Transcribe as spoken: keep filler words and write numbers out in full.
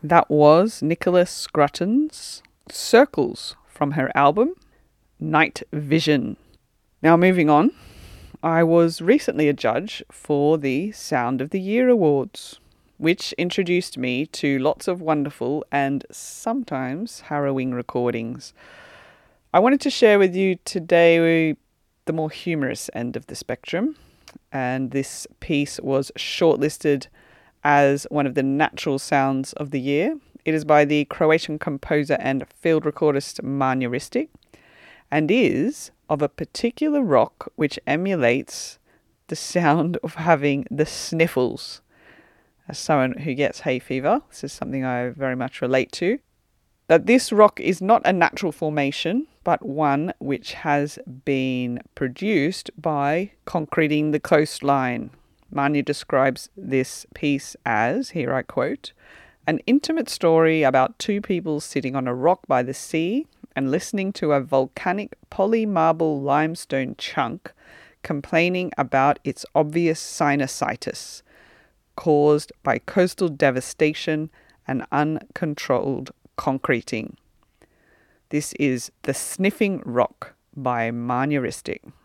That was Nicola Scrutton's Circles from her album Night Vision. Now moving on, I was recently a judge for the Sound of the Year Awards, which introduced me to lots of wonderful and sometimes harrowing recordings. I wanted to share with you today the more humorous end of the spectrum, and this piece was shortlisted as one of the natural sounds of the year. It is by the Croatian composer and field recordist Manja Ristic, and is of a particular rock which emulates the sound of having the sniffles. As someone who gets hay fever, this is something I very much relate to. That this rock is not a natural formation, but one which has been produced by concreting the coastline. Manja describes this piece as, here I quote, an intimate story about two people sitting on a rock by the sea and listening to a volcanic polymarble limestone chunk complaining about its obvious sinusitis caused by coastal devastation and uncontrolled concreting. This is The Sniffing Rock by Manja Ristic.